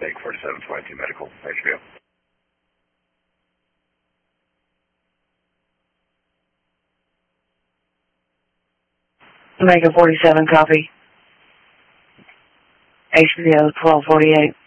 Mistake 4722 Medical, HBO. Omega 47, copy. HBO 1248.